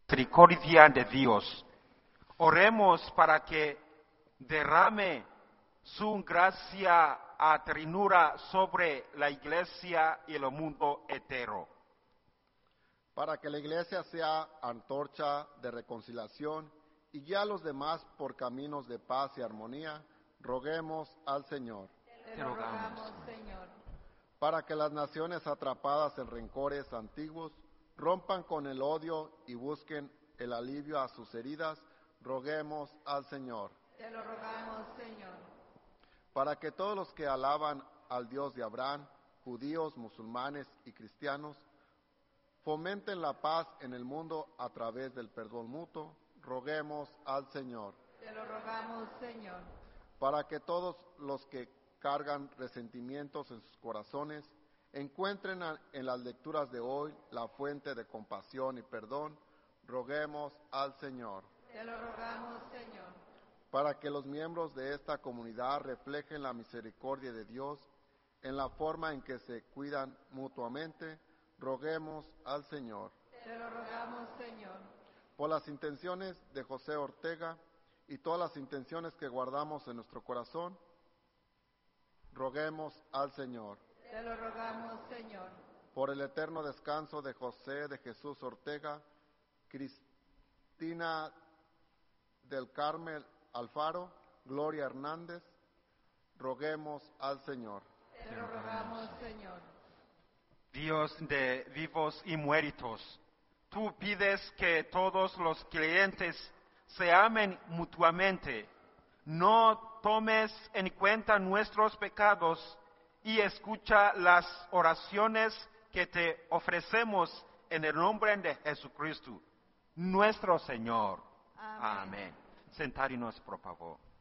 misericordia de Dios. Oremos para que derrame su gracia a ternura sobre la iglesia y el mundo entero. Para que la iglesia sea antorcha de reconciliación y guíe a los demás por caminos de paz y armonía, roguemos al Señor. Te lo rogamos, Señor. Para que las naciones atrapadas en rencores antiguos rompan con el odio y busquen el alivio a sus heridas, roguemos al Señor. Te lo rogamos, Señor. Para que todos los que alaban al Dios de Abraham, judíos, musulmanes y cristianos, fomenten la paz en el mundo a través del perdón mutuo, roguemos al Señor. Te lo rogamos, Señor. Para que todos los que cargan resentimientos en sus corazones encuentren en las lecturas de hoy la fuente de compasión y perdón, roguemos al Señor. Te lo rogamos, Señor. Para que los miembros de esta comunidad reflejen la misericordia de Dios en la forma en que se cuidan mutuamente, roguemos al Señor. Te lo rogamos, Señor. Por las intenciones de José Ortega y todas las intenciones que guardamos en nuestro corazón, roguemos al Señor. Te lo rogamos, Señor. Por el eterno descanso de José de Jesús Ortega, Cristina del Carmen Alfaro, Gloria Hernández, roguemos al Señor. Te lo rogamos, Señor. Dios de vivos y muertos, tú pides que todos los creyentes se amen mutuamente. No tomes en cuenta nuestros pecados y escucha las oraciones que te ofrecemos en el nombre de Jesucristo, nuestro Señor. Amén. Amén. Sentarnos, por favor.